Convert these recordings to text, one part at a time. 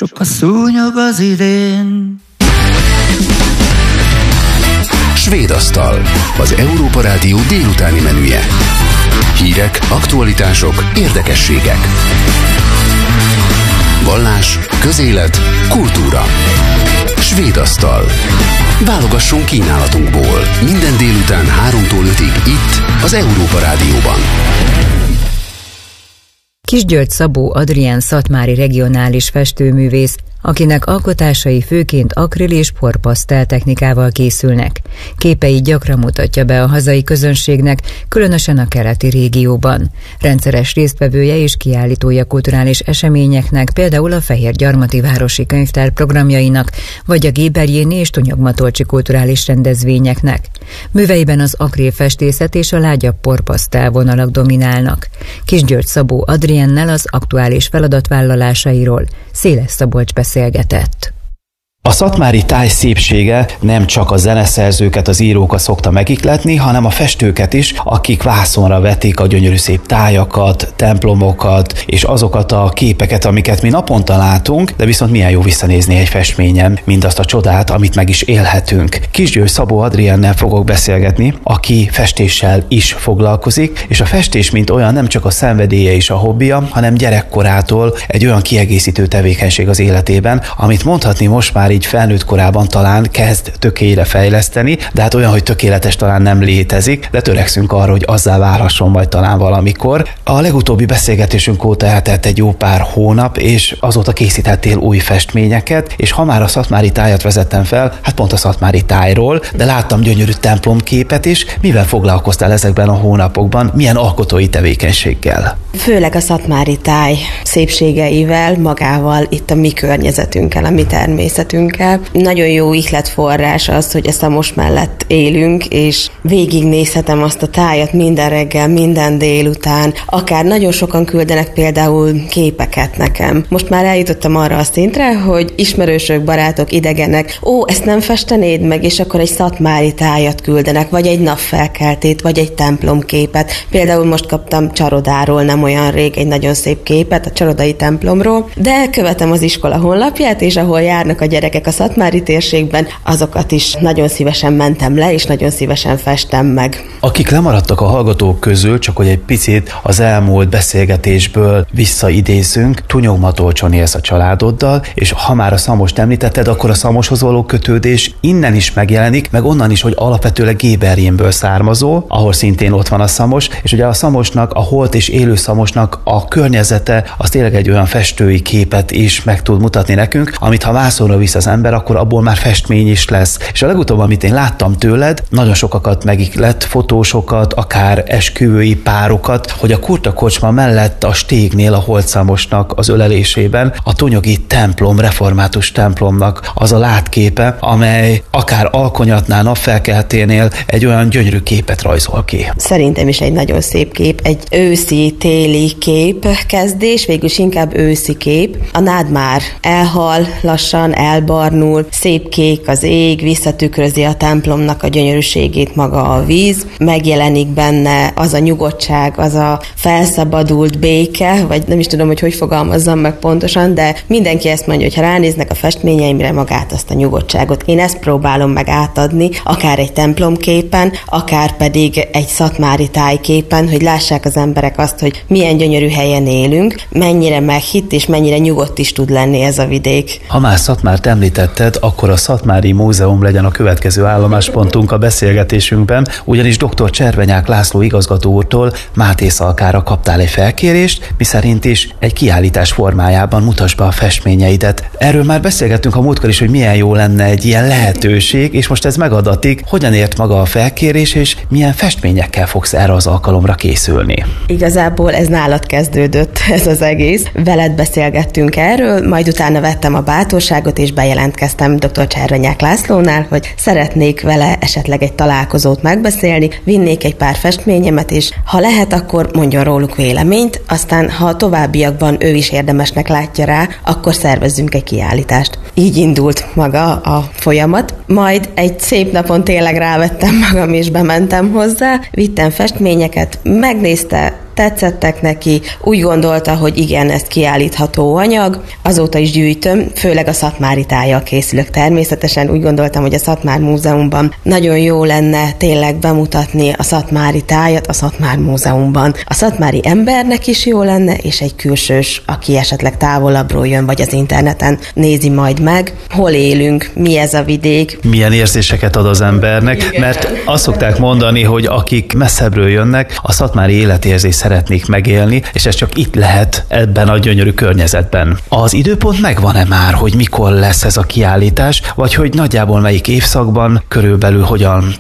Sok a szúnyog az idén. Svédasztal, az Európa Rádió délutáni menüje. Hírek, aktualitások, érdekességek. Vallás, közélet, kultúra. Svédasztal. Válogassunk kínálatunkból. Minden délután 3-tól 5-ig itt, az Európa Rádióban. Kisgyörgy Szabó Adrien szatmári regionális festőművész, akinek alkotásai főként akril és porpasztel technikával készülnek. Képeit gyakran mutatja be a hazai közönségnek, különösen a keleti régióban. Rendszeres résztvevője és kiállítója kulturális eseményeknek, például a Fehérgyarmati Városi Könyvtár programjainak, vagy a Géberjéni és Tunyogmatolcsi kulturális rendezvényeknek. Műveiben az akril festészet és a lágyabb porpasztel vonalak dominálnak. Kisgyörgy Szabó Adriennel az aktuális feladatvállalásairól Széles Szabolcs beszélgetett. A szatmári táj szépsége nem csak a zeneszerzőket, az írókat szokta megihletni, hanem a festőket is, akik vászonra vetik a gyönyörű szép tájakat, templomokat, és azokat a képeket, amiket mi naponta látunk, de viszont milyen jó visszanézni egy festményen, mindazt a csodát, amit meg is élhetünk. Kisgyörgy Szabó Adriennel fogok beszélgetni, aki festéssel is foglalkozik, és a festés, mint olyan, nem csak a szenvedélye és a hobbija, hanem gyerekkorától egy olyan kiegészítő tevékenység az életében, amit mondhatni most már így felnőtt korában talán kezd tökére fejleszteni, de hát olyan, hogy tökéletes talán nem létezik, de törekszünk arra, hogy azzá válhasson majd talán valamikor. A legutóbbi beszélgetésünk óta eltelt egy jó pár hónap, és azóta készíthettél új festményeket, és ha már a szatmári tájat vezettem fel, hát pont a szatmári tájról, de láttam gyönyörű templomképet is. Mivel foglalkoztál ezekben a hónapokban? Milyen alkotói tevékenységgel? Főleg a szatmári táj szépségeivel, magával, itt a mi környezetünkkel, a mi természetünkkel. Nagyon jó ihletforrás az, hogy a Szamos mellett élünk, és végignézhetem azt a tájat minden reggel, minden délután. Akár nagyon sokan küldenek például képeket nekem. Most már eljutottam arra a szintre, hogy ismerősök, barátok, idegenek, ezt nem festenéd meg, és akkor egy szatmári tájat küldenek, vagy egy napfelkeltét, vagy egy templomképet. Például most kaptam Csarodáról nem olyan rég egy nagyon szép képet, a csarodai templomról, de követem az iskola honlapját, és ahol járnak a gyerekek a szatmári térségben, azokat is nagyon szívesen mentem le, és nagyon szívesen festem meg. Akik lemaradtak a hallgatók közül, csak hogy egy picit az elmúlt beszélgetésből visszaidézzünk, Tunyogmatolcson élsz a családoddal, és ha már a Szamost említetted, akkor a Szamoshoz való kötődés innen is megjelenik, meg onnan is, hogy alapvetőleg Géberjénből származol, ahol szintén ott van a Szamos, és ugye a Szamosnak, a holt és élő Szamosnak a környezete, az tényleg egy olyan festői képet is meg tud mutatni nekünk, amit ha vászonra visz az ember, akkor abból már festmény is lesz. És a legutóbb, amit én láttam tőled, nagyon sokakat megihlett, fotósokat, akár esküvői párokat, hogy a Kurta kocsma mellett a stégnél, a Holt Szamosnak az ölelésében a Tunyogi templom, református templomnak az a látképe, amely akár alkonyatnál, napfelkelténél egy olyan gyönyörű képet rajzol ki. Szerintem is egy nagyon szép kép, egy őszi-téli kép kezdés, végülis inkább őszi kép. A nád már elhal, lassan elbarnul, szép kék az ég, visszatükrözi a templomnak a gyönyörűségét maga a víz, megjelenik benne az a nyugodtság, az a felszabadult béke, vagy nem is tudom, hogy fogalmazzam meg pontosan, de mindenki ezt mondja, hogy ha ránéznek a festményeimre, magát azt a nyugodtságot. Én ezt próbálom meg átadni, akár egy templomképen, akár pedig egy szatmári tájképen, hogy lássák az emberek azt, hogy milyen gyönyörű helyen élünk, mennyire meghitt és mennyire nyugodt is tud lenni ez a vidék. Ha már Szatmárt említetted, akkor a Szatmári Múzeum legyen a következő állomáspontunk a beszélgetésünkben, ugyanis dr. Cservenyák László igazgató úrtól Máté Szalkára kaptál egy felkérést, miszerint is egy kiállítás formájában mutasd be a festményeidet. Erről már beszélgettünk a múltkor is, hogy milyen jó lenne egy ilyen lehetőség, és most ez megadatik. Hogyan ért maga a felkérés, és milyen festményekkel fogsz erre az alkalomra készülni? Igazából ez nálad kezdődött, ez az egész. Veled beszélgettünk erről, majd utána vettem a bátorságot, és bejelentkeztem dr. Cservenyák Lászlónál, hogy szeretnék vele esetleg egy találkozót megbeszélni, vinnék egy pár festményemet, és ha lehet, akkor mondjon róluk véleményt, aztán ha a továbbiakban ő is érdemesnek látja rá, akkor szervezzünk egy kiállítást. Így indult maga a folyamat. Majd egy szép napon tényleg rávettem magam, és bementem hozzá, vittem festményeket, megnézte, tetszettek neki, úgy gondolta, hogy igen, ez kiállítható anyag, azóta is gyűjtöm, főleg a szatmári tájjal készülök természetesen, úgy gondoltam, hogy a Szatmár Múzeumban nagyon jó lenne tényleg bemutatni a szatmári tájat a Szatmár Múzeumban. A szatmári embernek is jó lenne, és egy külsős, aki esetleg távolabbról jön, vagy az interneten nézi majd meg, hol élünk, mi ez a vidék. Milyen érzéseket ad az embernek, igen. Mert azt szokták mondani, hogy akik messzebbről jönnek, a szatmári életérzést szeretnék megélni, és ez csak itt lehet ebben a gyönyörű környezetben. Az időpont megvan-e már, hogy mikor lesz ez a kiállítás, vagy hogy nagyjából melyik évszakban, körülbelül hogyan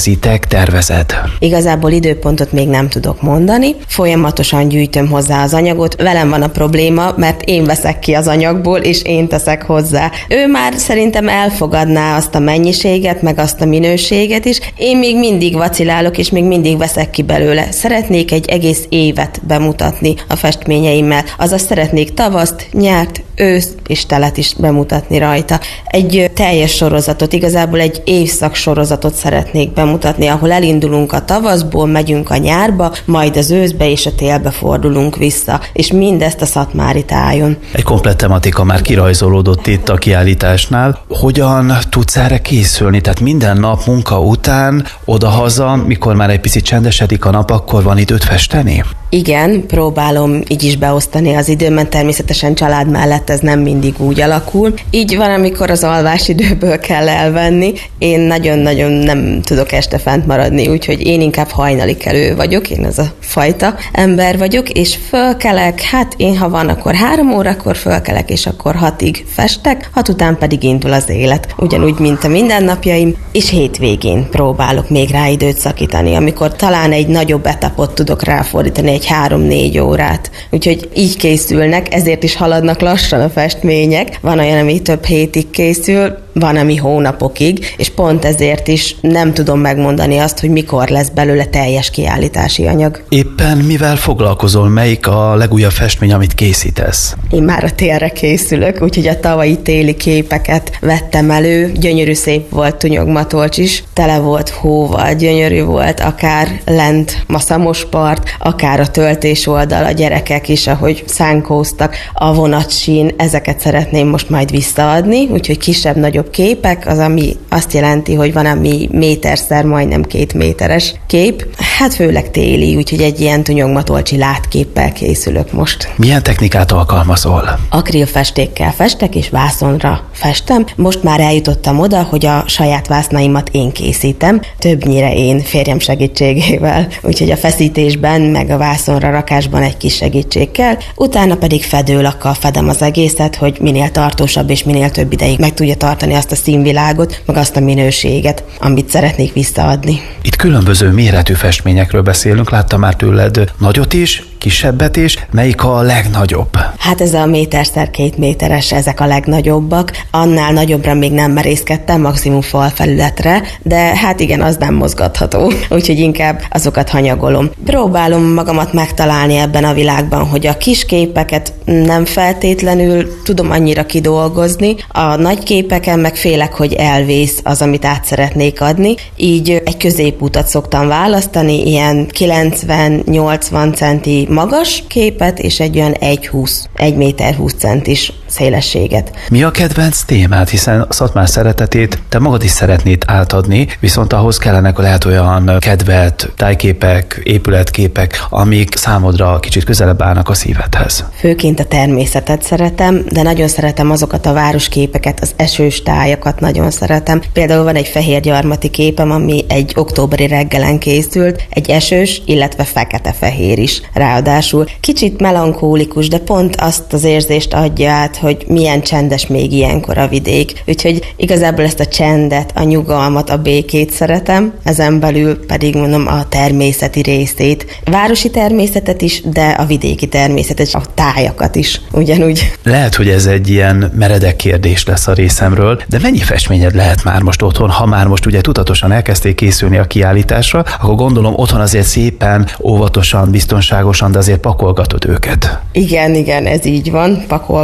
tervezed? Igazából időpontot még nem tudok mondani, folyamatosan gyűjtöm hozzá az anyagot, velem van a probléma, mert én veszek ki az anyagból, és én teszek hozzá. Ő már szerintem elfogadná azt a mennyiséget, meg azt a minőséget is, én még mindig vacilálok, és még mindig veszek ki belőle. Szeretnék egy egész évet bemutatni a festményeimmel, azaz szeretnék tavaszt, nyárt, őszt és telet is bemutatni rajta. Egy teljes sorozatot, igazából egy évszak sorozatot szeretnék bemutatni, ahol elindulunk a tavaszból, megyünk a nyárba, majd az őszbe és a télbe fordulunk vissza, és mindezt a szatmári tájon. Egy komplett tematika már kirajzolódott itt a kiállításnál. Hogyan tudsz erre készülni? Tehát minden nap munka után odahaza, mikor már egy picit csendesedik a nap, akkor van időt festeni? Igen, próbálom így is beosztani az időmet, természetesen család mellett ez nem mindig úgy alakul. Így van, amikor az alvásidőből kell elvenni. Én nagyon-nagyon nem tudok este fent maradni, úgyhogy én inkább hajnali kelő vagyok, én az a fajta ember vagyok, és fölkelek, hát én ha van, akkor 3 órakor fölkelek, és akkor 6-ig festek, 6 után pedig indul az élet. Ugyanúgy, mint a mindennapjaim, és hétvégén próbálok még rá időt szakítani, amikor talán egy nagyobb etapot tudok ráfordítani, egy 3-4 órát. Úgyhogy így készülnek, ezért is haladnak lassan a festmények. Van olyan, ami több hétig készül, van, ami hónapokig, és pont ezért is nem tudom megmondani azt, hogy mikor lesz belőle teljes kiállítási anyag. Éppen mivel foglalkozol? Melyik a legújabb festmény, amit készítesz? Én már a télre készülök, úgyhogy a tavalyi téli képeket vettem elő. Gyönyörű szép volt Tunyogmatolcs is, tele volt hóval, gyönyörű volt, akár lent a Szamospart, akár a töltés oldal, a gyerekek is, ahogy szánkóztak, a vonatsín, ezeket szeretném most majd visszaadni, úgyhogy kisebb-nagyobb képek, az, ami azt jelenti, hogy van, ami méterszer majdnem 2 méteres kép, hát főleg téli, úgyhogy egy ilyen Tunyogmatolcsi látképpel készülök most. Milyen technikát alkalmazol? Akrilfestékkel festek, és vászonra festem. Most már eljutottam oda, hogy a saját vásznaimat én készítem, többnyire én férjem segítségével, úgyhogy a feszítésben, meg a vászonra rakásban egy kis segítség kell, utána pedig fedőlakkal fedem az egészet, hogy minél tartósabb és minél több ideig meg tudja tartani azt a színvilágot, meg azt a minőséget, amit szeretnék visszaadni. Itt különböző méretű festményekről beszélünk, láttam már tőled nagyot is, kisebbet is. Melyik a legnagyobb? Hát ez a méterszer 2 méteres, ezek a legnagyobbak. Annál nagyobbra még nem merészkedtem, maximum falfelületre, de hát igen, az nem mozgatható, úgyhogy inkább azokat hanyagolom. Próbálom magamat megtalálni ebben a világban, hogy a kis képeket nem feltétlenül tudom annyira kidolgozni, a nagy képeken meg félek, hogy elvész az, amit át szeretnék adni, így egy középutat szoktam választani, ilyen 90-80 centi magas képet, és egy olyan 1 méter 20 centis szélességet. Mi a kedvenc témád, hiszen a Szatmár szeretetét te magad is szeretnéd átadni, viszont ahhoz kellenek lehet olyan kedvelt tájképek, épületképek, amik számodra kicsit közelebb állnak a szívedhez. Főként a természetet szeretem, de nagyon szeretem azokat a városképeket, az esős tájakat nagyon szeretem. Például van egy fehérgyarmati képem, ami egy októberi reggelen készült, egy esős, illetve fekete-fehér is ráadásul. Kicsit melankólikus, de pont azt az érzést adja át, hogy milyen csendes még ilyenkor a vidék. Úgyhogy igazából ezt a csendet, a nyugalmat, a békét szeretem, ezen belül pedig mondom a természeti részét. Városi természetet is, de a vidéki természetet, a tájakat is ugyanúgy. Lehet, hogy ez egy ilyen meredek kérdés lesz a részemről, de mennyi festményed lehet már most otthon? Ha már most ugye tudatosan elkezdték készülni a kiállításra, akkor gondolom otthon azért szépen, óvatosan, biztonságosan, de azért pakolgatod őket. Igen, ez így van, pakolgatom őket.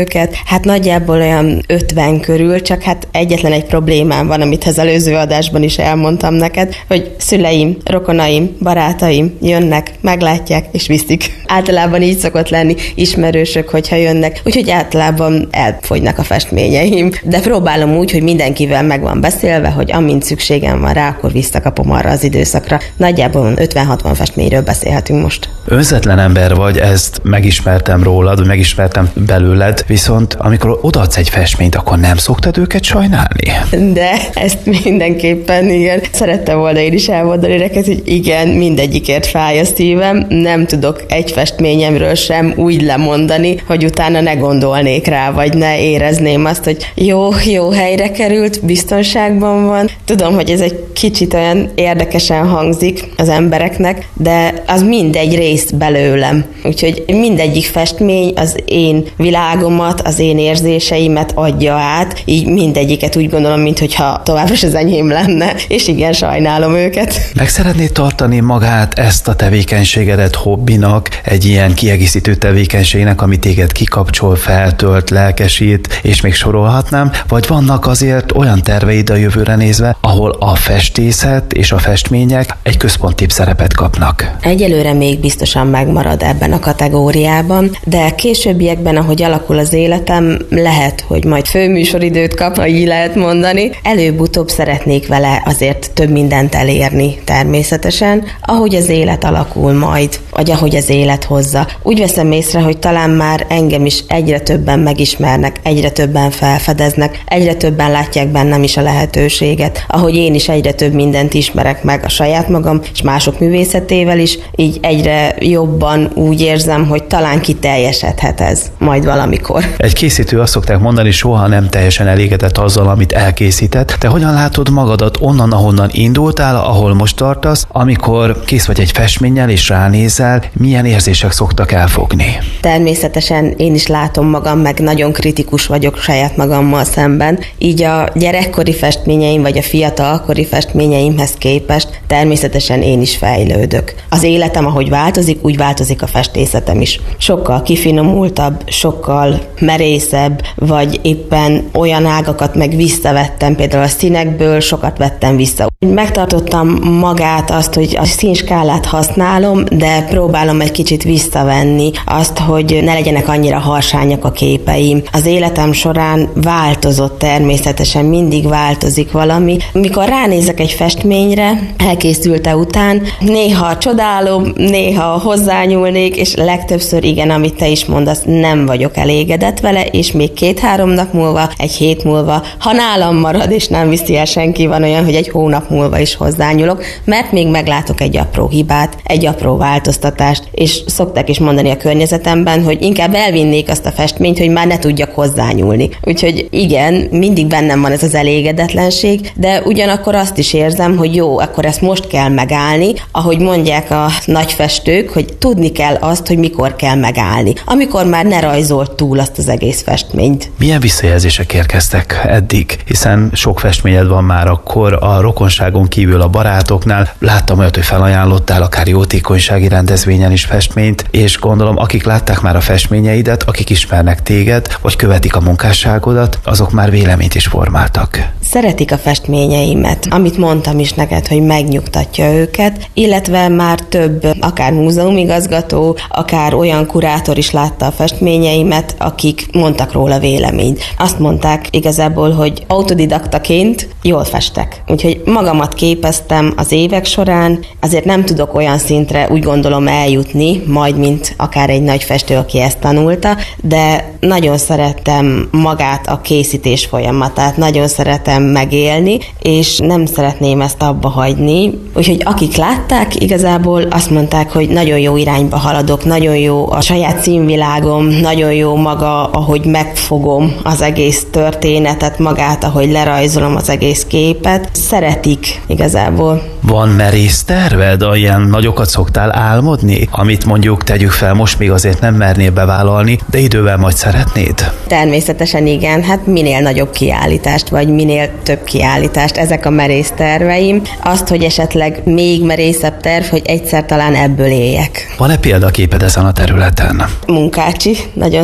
őket. Hát nagyjából olyan 50 körül, csak hát egyetlen egy problémám van, amit az előző adásban is elmondtam neked, hogy szüleim, rokonaim, barátaim jönnek, meglátják és viszik. Általában így szokott lenni, ismerősök, hogyha jönnek, úgyhogy általában elfogynak a festményeim. De próbálom úgy, hogy mindenkivel meg van beszélve, hogy amint szükségem van rá, akkor visszakapom arra az időszakra. Nagyjából 50-60 festményről beszélhetünk most. Önzetlen ember vagy, ezt megismertem rólad, megismertem belőled, viszont amikor odaadsz egy festményt, akkor nem szoktad őket sajnálni? De ezt mindenképpen, igen. Szerettem volna én is elmondani neked, hogy igen, mindegyikért fáj a szívem. Nem tudok egy festményemről sem úgy lemondani, hogy utána ne gondolnék rá, vagy ne érezném azt, hogy jó helyre került, biztonságban van. Tudom, hogy ez egy kicsit olyan érdekesen hangzik az embereknek, de az mindegy rész belőlem. Úgyhogy mindegyik festmény az én világomat, az én érzéseimet adja át, így mindegyiket úgy gondolom, mintha továbbra is az enyém lenne, és igen, sajnálom őket. Meg szeretnéd tartani magát, ezt a tevékenységedet hobbinak, egy ilyen kiegészítő tevékenységnek, ami téged kikapcsol, feltölt, lelkesít, és még sorolhatnám, vagy vannak azért olyan terveid a jövőre nézve, ahol a festészet és a festmények egy központibb szerepet kapnak? Egyelőre még biztosan megmarad ebben a kategóriában, de későbbiekben, ahogy alakul az életem, lehet, hogy majd főműsoridőt kap, ha így lehet mondani. Előbb-utóbb szeretnék vele azért több mindent elérni természetesen, ahogy az élet alakul majd, vagy ahogy az élet hozza. Úgy veszem észre, hogy talán már engem is egyre többen megismernek, egyre többen felfedeznek, egyre többen látják bennem is a lehetőséget, ahogy én is egyre több mindent ismerek meg a saját magam és mások művészetével is, így egyre jobban úgy érzem, hogy talán kiteljesedhet ez majd valamikor. Egy készítő, azt szokták mondani, soha nem teljesen elégedett azzal, amit elkészített. Te hogyan látod magadat onnan, ahonnan indultál, ahol most tartasz, amikor kész vagy egy festménnyel és ránézel, milyen érzések szoktak elfogni? Természetesen én is látom magam, meg nagyon kritikus vagyok saját magammal szemben, így a gyerekkori festményeim, vagy a fiatalkori festményeimhez képest természetesen én is fejlődök. Az életem, ahogy változik, úgy változik a festészetem is. Sokkal kifinomultabb, sokkal merészebb, vagy éppen olyan ágakat meg visszavettem, például a színekből sokat vettem vissza. Megtartottam magát azt, hogy a színskálát használom, de próbálom egy kicsit visszavenni azt, hogy ne legyenek annyira harsányak a képeim. Az életem során változott természetesen, mindig változik valami. Mikor ránézek egy festményre, elkészülte után, néha csodálom, néha hozzányúlnék, és legtöbbször igen, amit te is mondasz, nem vagyok elégedett vele, és még 2-3 nap múlva, egy hét múlva, ha nálam marad, és nem viszi el senki, van olyan, hogy egy hónap múlva is hozzányúlok, mert még meglátok egy apró hibát, egy apró változtatást, és szokták is mondani a környezetemben, hogy inkább elvinnék azt a festményt, hogy már ne tudjak hozzányúlni. Úgyhogy igen, mindig bennem van ez az elégedetlenség, de ugyanakkor azt is érzem, hogy jó, akkor ezt most kell megállni, ahogy mondják a nagy festők, hogy tudni kell azt, hogy mikor kell megállni, amikor már ne rajzolt túl azt az egész festményt. Milyen visszajelzések érkeztek eddig? Hiszen sok festményed van már akkor a rokonságon kívül a barátoknál. Láttam olyat, hogy felajánlottál akár jótékonysági rendezvényen is festményt, és gondolom, akik látták már a festményeidet, akik ismernek téged, vagy követik a munkásságodat, azok már véleményt is formáltak. Szeretik a festményeimet, amit mondtam is neked, hogy megnyugtatja őket, illetve már több, akár múzeumigazgató, akár olyan kurátor is látta a festményeimet, akik mondtak róla véleményt. Azt mondták igazából, hogy autodidaktaként jól festek. Úgyhogy magamat képeztem az évek során, azért nem tudok olyan szintre úgy gondolom eljutni, majd mint akár egy nagy festő, aki ezt tanulta, de nagyon szerettem magát a készítés folyamatát, nagyon szeretem megélni, és nem szeretném ezt abba hagyni. Úgyhogy akik látták, igazából azt mondták, hogy nagyon jó irányba haladok, nagyon jó a saját színvilágom, nagyon jó maga, ahogy megfogom az egész történetet, magát, ahogy lerajzolom az egész képet. Szeretik igazából. Van merész terved? Ilyen nagyokat szoktál álmodni? Amit mondjuk tegyük fel, most még azért nem mernél bevállalni, de idővel majd szeretnéd? Természetesen igen, hát minél nagyobb kiállítást, vagy minél több kiállítást, ezek a merész terveim. Azt, hogy esetleg még merészebb terv, hogy egyszer talán ebből éljek. Van-e példaképed ezen a területen? Munkácsi, nagyon szeretem a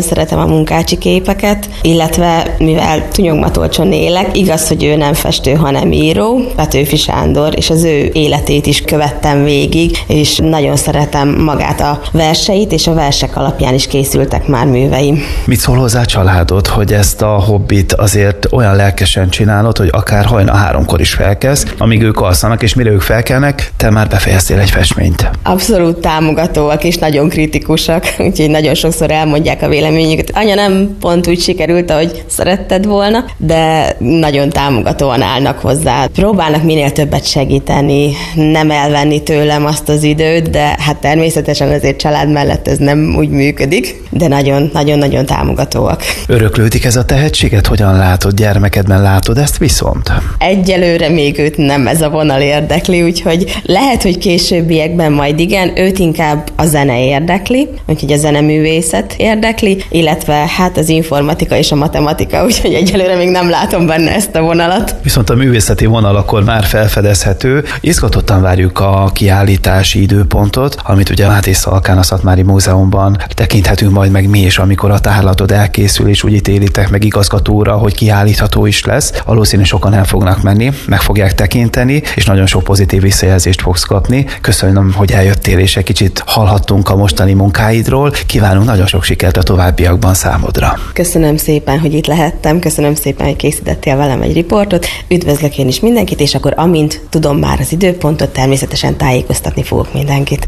munkácsi képeket, illetve mivel Tunyogmatolcson élek, igaz, hogy ő nem festő, hanem író, Petőfi Sándor, és az ő életét is követtem végig, és nagyon szeretem magát a verseit, és a versek alapján is készültek már műveim. Mit szól hozzá családod, hogy ezt a hobbit azért olyan lelkesen csinálod, hogy akár hajnal 3-kor is felkezd, amíg ők alszanak, és mire ők felkelnek, te már befejeztél egy festményt? Abszolút támogatóak és nagyon kritikusak, úgyhogy nagyon sokszor elmondják a véleményüket. Anya, nem pont úgy sikerült, ahogy szeretted volna, de nagyon támogatóan állnak hozzá. Próbálnak minél többet segíteni, nem elvenni tőlem azt az időt, de hát természetesen azért család mellett ez nem úgy működik, de nagyon-nagyon támogatóak. Öröklődik ez a tehetséget? Hogyan látod? Gyermekedben látod ezt viszont? Egyelőre még őt nem ez a vonal érdekli, úgyhogy lehet, hogy későbbiekben majd igen, őt inkább a zene érdekli, úgyhogy a zeneművészet érdekli, illetve hát az informatika és a matematika, úgyhogy egyelőre még nem látom benne ezt a vonalat. Viszont a művészeti vonal akkor már felfedezhető. Izgatottan várjuk a kiállítási időpontot, amit ugye Máté Szalkán a Szatmári Múzeumban tekinthetünk majd meg mi is, amikor a tárlatod elkészül, és úgy ítélitek meg igazgatóra, hogy kiállítható is lesz. Valószínű sokan el fognak menni, meg fogják tekinteni, és nagyon sok pozitív visszajelzést fogsz kapni. Köszönöm, hogy eljöttél, és egy kicsit hallhattunk a mostani munkáidról. Kívánunk nagyon sok sikert a továbbiakban számodra. Köszönöm szépen, hogy itt lehettem, köszönöm szépen, hogy készítettél velem egy riportot. Üdvözlök én is mindenkit, és akkor amint tudom már az időpontot, természetesen tájékoztatni fogok mindenkit.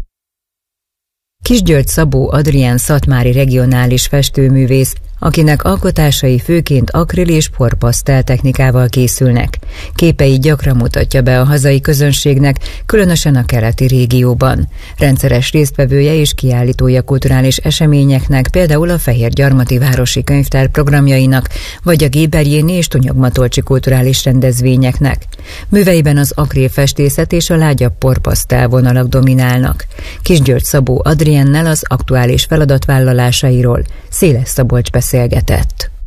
Kisgyörgy Szabó Adrián szatmári regionális festőművész, akinek alkotásai főként akril és porpasztel technikával készülnek. Képei gyakran mutatja be a hazai közönségnek, különösen a keleti régióban. Rendszeres résztvevője és kiállítója kulturális eseményeknek, például a Fehérgyarmati Városi Könyvtár programjainak, vagy a Géberjéni és Tunyogmatolcsi kulturális rendezvényeknek. Műveiben az akrilfestészet és a lágyabb porpasztel vonalak dominálnak. Kisgyörgy Szabó Adriánnal az aktuális feladatvállalásairól Széles Szabolcs beszélgetett.